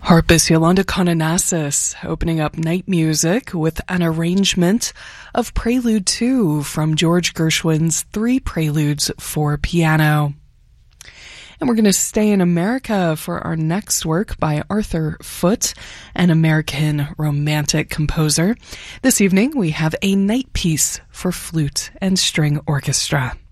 Harpist Yolanda Kononassis opening up night music with an arrangement of Prelude 2 from George Gershwin's Three Preludes for Piano. And we're going to stay in America for our next work by Arthur Foote, an American romantic composer. This evening we have a night piece for flute and string orchestra.